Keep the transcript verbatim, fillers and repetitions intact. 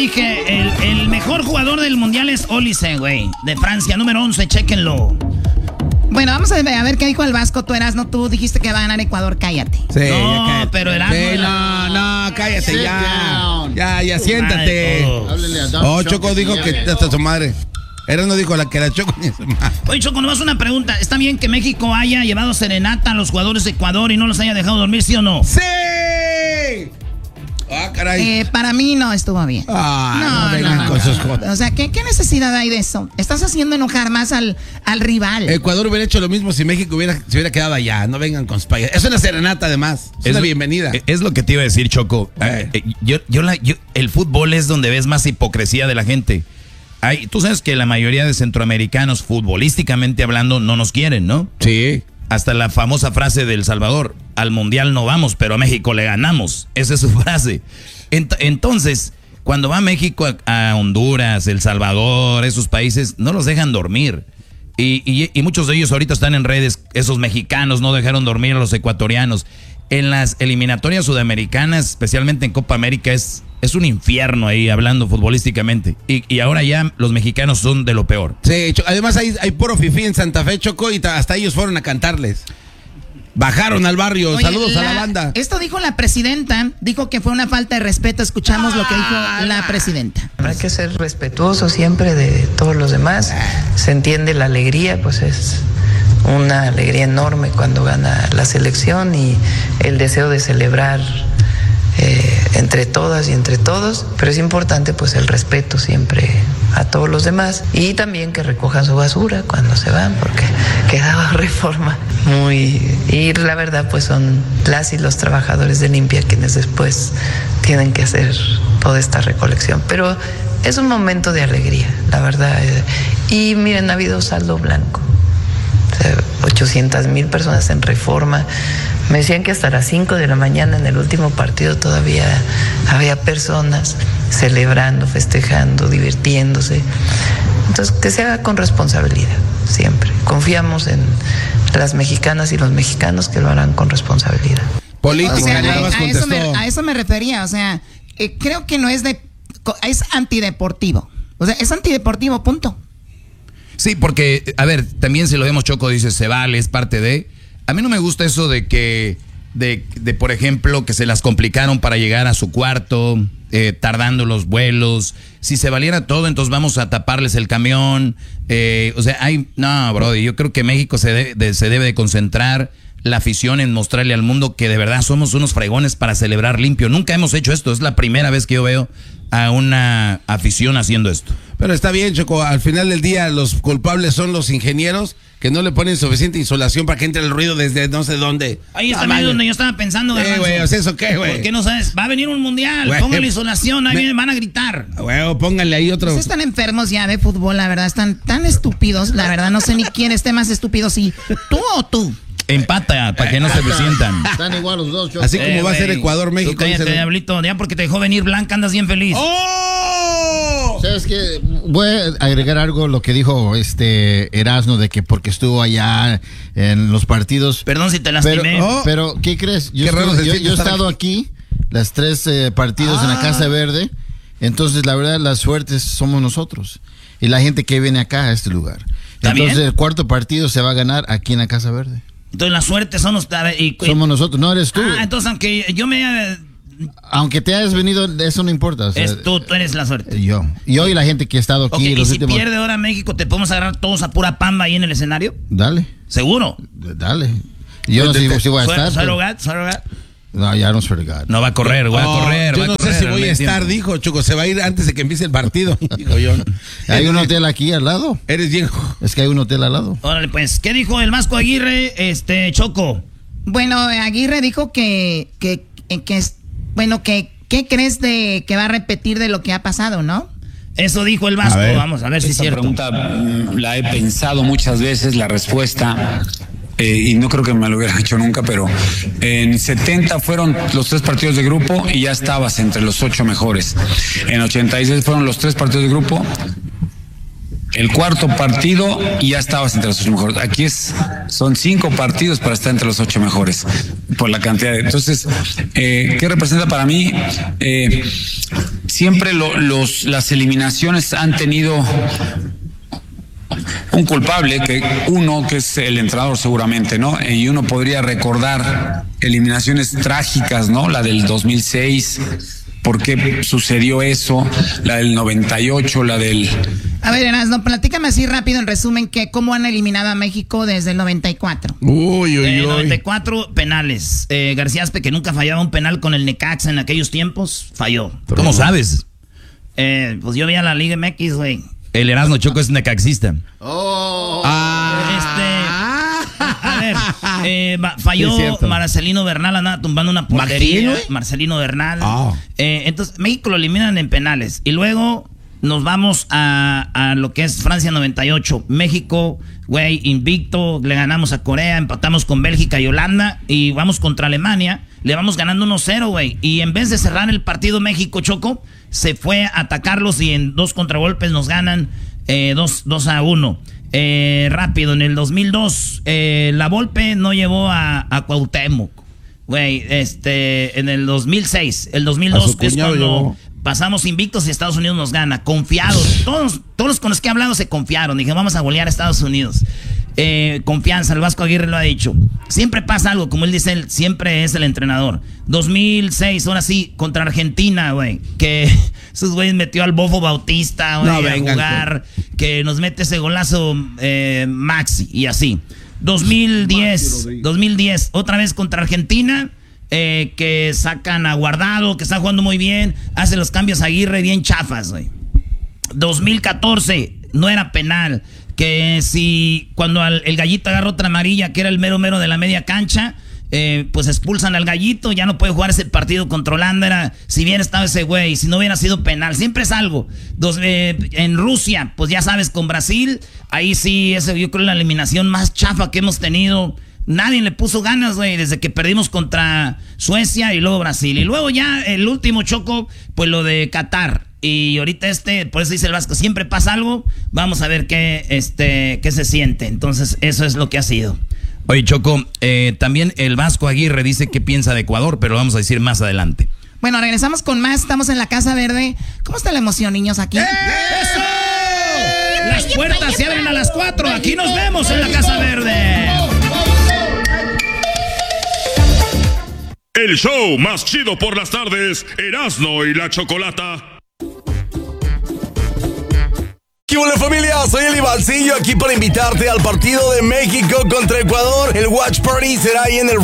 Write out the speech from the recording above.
Dije, el, el mejor jugador del mundial es Olise, güey, de Francia, número once, chéquenlo. Bueno, vamos a ver, a ver qué dijo el Vasco. Tú eras, no, tú dijiste que va a ganar Ecuador, cállate. Sí, no, ya cállate. Pero Erasmo. Sí, no, no, cállate sí, ya. Down. Ya, ya, siéntate. Oh, Choco dijo que hasta su madre. Erasmo dijo la que la Choco ni su madre. Oye, Choco, nomás una pregunta. ¿Está bien que México haya llevado serenata a los jugadores de Ecuador y no los haya dejado dormir, sí o no? ¡Sí! Ah, caray. Eh, para mí no estuvo bien. Ah, no, no vengan no, con no, sus no. O sea, ¿qué, ¿qué necesidad hay de eso? Estás haciendo enojar más al, al rival. Ecuador hubiera hecho lo mismo si México hubiera, se hubiera quedado allá. No vengan con spy. Es una serenata, además. Es, es una bienvenida. Es lo que te iba a decir, Choco. Eh. Eh, yo, yo la, yo, el fútbol es donde ves más hipocresía de la gente. Hay, tú sabes que la mayoría de centroamericanos, futbolísticamente hablando, no nos quieren, ¿no? Sí. Hasta la famosa frase de El Salvador: al mundial no vamos, pero a México le ganamos. Esa es su frase. Ent- entonces, cuando va México a, a Honduras, El Salvador, esos países, no los dejan dormir. Y, y, y muchos de ellos ahorita están en redes, esos mexicanos no dejaron dormir a los ecuatorianos. En las eliminatorias sudamericanas, especialmente en Copa América, es, es un infierno ahí hablando futbolísticamente. Y, y ahora ya los mexicanos son de lo peor. Sí, además hay, hay puro fifí en Santa Fe, Choco, y hasta ellos fueron a cantarles. Bajaron al barrio. Oye, saludos la, a la banda. Esto dijo la presidenta, dijo que fue una falta de respeto. Escuchamos ah, lo que dijo la presidenta. Hay que ser respetuoso siempre de todos los demás. Se entiende la alegría, pues es una alegría enorme cuando gana la selección y el deseo de celebrar eh, entre todas y entre todos, pero es importante pues el respeto siempre a todos los demás y también que recojan su basura cuando se van, porque quedaba Reforma muy... Y la verdad pues son las y los trabajadores de limpia quienes después tienen que hacer toda esta recolección, pero es un momento de alegría, la verdad. Y miren, ha habido saldo blanco. ochocientas mil personas en Reforma. Me decían que hasta las cinco de la mañana en el último partido todavía había personas celebrando, festejando, divirtiéndose. Entonces, que se haga con responsabilidad, siempre. Confiamos en las mexicanas y los mexicanos que lo harán con responsabilidad. Política, o sea, nada a, más a, eso me, a eso me refería, o sea, eh, creo que no es de... es antideportivo. O sea, es antideportivo, punto. Sí, porque, a ver, también si lo vemos, Choco, dice, se vale, es parte de... A mí no me gusta eso de que, de, de por ejemplo, que se las complicaron para llegar a su cuarto, eh, tardando los vuelos. Si se valiera todo, entonces vamos a taparles el camión. Eh, o sea, hay... No, brody, yo creo que México se, de, de, se debe de concentrar la afición en mostrarle al mundo que de verdad somos unos fregones para celebrar limpio. Nunca hemos hecho esto, es la primera vez que yo veo a una afición haciendo esto. Pero está bien, Choco, al final del día los culpables son los ingenieros que no le ponen suficiente insolación para que entre el ruido desde no sé dónde. Ahí está ah, donde yo estaba pensando. Eh, güey, o sea, ¿eso qué, güey? ¿Por qué no sabes? Va a venir un mundial, wey, póngale insolación, ahí me... van a gritar. Güey, pónganle ahí otro. Ustedes están enfermos ya de fútbol, la verdad, están tan estúpidos, la verdad, no sé ni quién esté más estúpido, si tú o tú. Empata, para que no se sientan. Están igual los dos. Yo. Así como eh, va wey, a ser Ecuador, México. Cállate, dice... Diablito, ya porque te dejó venir Blanca andas bien feliz. ¡Oh! ¿Sabes qué? Voy a agregar algo lo que dijo este Erasmo de que porque estuvo allá en los partidos. Perdón si te lastimé. Pero, oh, pero ¿qué crees? Yo, qué estuve, yo, yo he estado aquí, aquí las tres eh, partidos ah. en la Casa Verde. Entonces, la verdad, las suertes somos nosotros y la gente que viene acá a este lugar. Entonces, bien? El cuarto partido se va a ganar aquí en la Casa Verde. Entonces la suerte son los... Y, y, somos nosotros, no eres tú. Ah, entonces aunque yo me... Aunque te hayas venido, eso no importa. O sea, es tú, tú eres la suerte. Yo. Y hoy la gente que ha estado aquí... Okay, los ¿y si últimos... pierde ahora México, te podemos agarrar todos a pura pamba ahí en el escenario? Dale. ¿Seguro? Dale. Yo no sé si, si voy a estar. ¿Solo gat? ¿Solo gat? No, ya no soy gat. No va a correr, va no, a correr. Yo va no a correr, sé si voy a estar, tiempo. Dijo Choco, se va a ir antes de que empiece el partido. Dijo yo. Hay un hotel aquí al lado. Eres viejo. Es que hay un hotel al lado. Órale, pues, ¿qué dijo el Vasco Aguirre, este, Choco? Bueno, Aguirre dijo que, que, que es, bueno, que, ¿qué crees de que va a repetir de lo que ha pasado, no? Eso dijo el Vasco, a vamos a ver si es cierto. Esta pregunta la he pensado muchas veces, la respuesta... Eh, y no creo que me lo hubiera hecho nunca, pero en setenta fueron los tres partidos de grupo y ya estabas entre los ocho mejores. En ochenta y seis fueron los tres partidos de grupo el cuarto partido y ya estabas entre los ocho mejores. Aquí es, son cinco partidos para estar entre los ocho mejores, por la cantidad de... Entonces, eh, ¿qué representa para mí? Eh, siempre lo, los, las eliminaciones han tenido un culpable, que uno que es el entrenador seguramente, ¿no? Y uno podría recordar eliminaciones trágicas, ¿no? La del dos mil seis, ¿por qué sucedió eso? La del noventa y ocho, la del... A ver, Erasno, platícame así rápido, en resumen, que cómo han eliminado a México desde el noventa y cuatro. Uy, uy, uy. Eh, noventa y cuatro penales. Eh, García Aspe, que nunca fallaba un penal con el Necaxa en aquellos tiempos, falló. ¿Cómo sabes? Eh, pues yo veía la Liga M X, güey. El Erasmo Choco es necaxista. Oh. Ah. Este, a ver, eh, falló sí, Marcelino Bernal, andaba tumbando una portería. Marcelino Bernal. Oh. Eh, entonces, México lo eliminan en penales. Y luego nos vamos a, a lo que es Francia noventa y ocho. México, güey, invicto. Le ganamos a Corea, empatamos con Bélgica y Holanda. Y vamos contra Alemania. Le vamos ganando uno cero, güey. Y en vez de cerrar el partido México, Choco, se fue a atacarlos y en dos contragolpes nos ganan eh, dos a uno. Eh, rápido, en el dos mil dos, eh, la Volpe no llevó a, a Cuauhtémoc. Güey, este, en el dos mil seis, el dos mil dos, que es cuando llevó. Pasamos invictos y Estados Unidos nos gana. Confiados. Todos, todos los con los que he hablado se confiaron. Dije, vamos a golear a Estados Unidos. Eh, confianza, el Vasco Aguirre lo ha dicho. Siempre pasa algo, como él dice, él siempre es el entrenador. dos mil seis, ahora sí, contra Argentina, güey. Que esos güeyes metió al Bofo Bautista, güey, no, a vengan, jugar. Güey. Que nos mete ese golazo eh, Maxi y así. dos mil diez, dos mil diez, otra vez contra Argentina. Eh, que sacan a Guardado, que está jugando muy bien. Hace los cambios a Aguirre bien chafas, güey. dos mil catorce, no era penal. Que si cuando al, el gallito agarra otra amarilla, que era el mero mero de la media cancha, eh, pues expulsan al gallito, ya no puede jugar ese partido contra Holanda. Era, si bien estaba ese güey, si no hubiera sido penal, siempre es algo. Dos, eh, en Rusia, pues ya sabes, con Brasil, ahí sí, ese, yo creo la eliminación más chafa que hemos tenido. Nadie le puso ganas, güey, desde que perdimos contra Suecia y luego Brasil. Y luego ya el último, Choco, pues lo de Qatar. Y ahorita este, por eso dice el Vasco, siempre pasa algo, vamos a ver qué, este, qué se siente. Entonces, eso es lo que ha sido. Oye, Choco, eh, también el Vasco Aguirre dice qué piensa de Ecuador, pero lo vamos a decir más adelante. Bueno, regresamos con más, estamos en la Casa Verde. ¿Cómo está la emoción, niños, aquí? ¡Eh! ¡Eso! Las puertas se abren a las cuatro, aquí nos vemos en la Casa Verde. El show más chido por las tardes, Erasno y la Chocolata. ¿Qué hola familia? Soy el Ivancillo aquí para invitarte al partido de México contra Ecuador. El Watch Party será ahí en el